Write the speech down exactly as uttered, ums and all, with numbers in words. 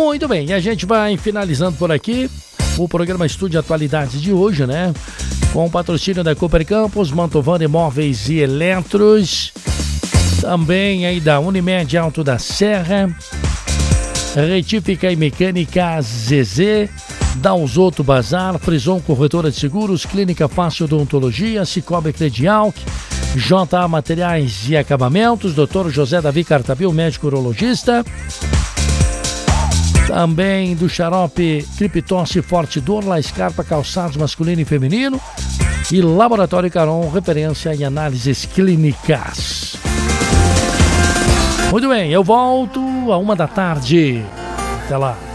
Muito bem, e a gente vai finalizando por aqui o programa Estúdio Atualidades de hoje, né? Com o patrocínio da Cooper Campos, Mantovani Imóveis e Eletros, também aí da Unimed Alto da Serra, Retífica e Mecânica Zezé, Dalzoto Bazar, Frison Corretora de Seguros, Clínica Fácil Odontologia, Cicobi Credial, J A Materiais e Acabamentos, doutor José Davi Cartabil, médico urologista, também do Xarope Criptosse Forte Dor, La Scarpa Calçados Masculino e Feminino e Laboratório Caron, referência em análises clínicas. Muito bem, eu volto a uma da tarde. Até lá.